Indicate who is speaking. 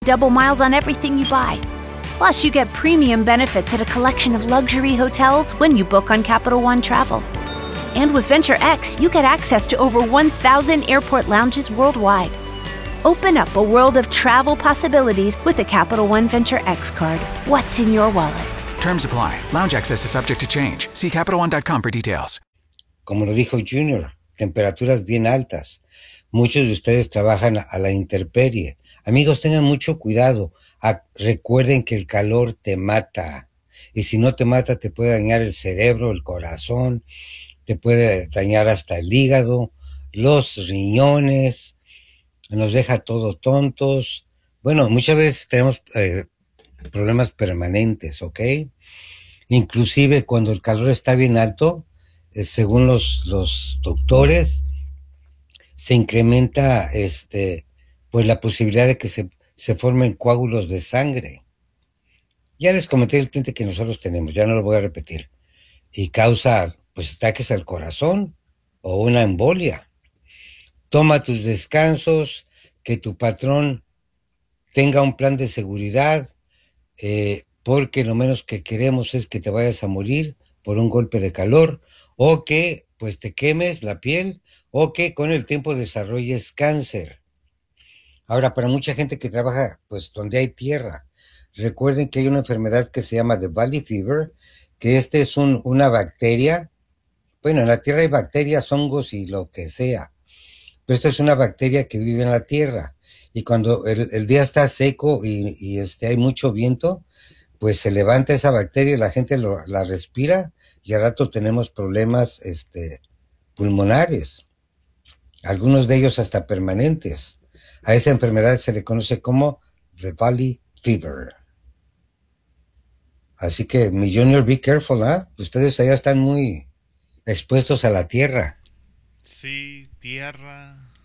Speaker 1: double miles on everything you buy. Plus, you get premium benefits at a collection of luxury hotels when you book on Capital One Travel. And with Venture X, you get access to over 1,000 airport lounges worldwide. Open up a world of travel possibilities with the Capital One Venture X card. What's in your wallet?
Speaker 2: Terms apply. Lounge access is subject to change. See CapitalOne.com for details.
Speaker 3: Como lo dijo Junior, temperaturas bien altas. Muchos de ustedes trabajan a la intemperie. Amigos, tengan mucho cuidado. Recuerden que el calor te mata. Y si no te mata, te puede dañar el cerebro, el corazón, te puede dañar hasta el hígado, los riñones, nos deja todo tontos. Bueno, muchas veces tenemos problemas permanentes, ¿ok? Inclusive cuando el calor está bien alto, según los doctores, se incrementa pues la posibilidad de que se formen coágulos de sangre. Ya les comenté el tinte que nosotros tenemos, ya no lo voy a repetir. Y causa pues ataques al corazón o una embolia. Toma tus descansos, que tu patrón tenga un plan de seguridad, porque lo menos que queremos es que te vayas a morir por un golpe de calor, o que pues te quemes la piel, o que con el tiempo desarrolles cáncer. Ahora, para mucha gente que trabaja pues donde hay tierra, recuerden que hay una enfermedad que se llama The Valley Fever, que es una bacteria. Bueno, en la tierra hay bacterias, hongos y lo que sea, pero esta es una bacteria que vive en la tierra, y cuando el día está seco y hay mucho viento, pues se levanta esa bacteria y la gente la respira, y al rato tenemos problemas pulmonares, algunos de ellos hasta permanentes. A esa enfermedad se le conoce como The Valley Fever. Así que, mi Junior, be careful, ¿ah? Ustedes allá están muy expuestos a la tierra.
Speaker 4: Sí, tierra,